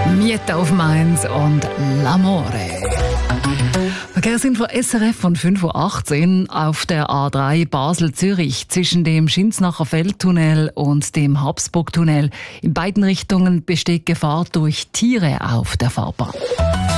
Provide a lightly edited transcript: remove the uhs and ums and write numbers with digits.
Miette auf Mainz und L'Amore. Verkehrsinfo SRF von 5.18 Uhr auf der A3 Basel-Zürich zwischen dem Schinsnacher Feldtunnel und dem Habsburg-Tunnel. In beiden Richtungen besteht Gefahr durch Tiere auf der Fahrbahn.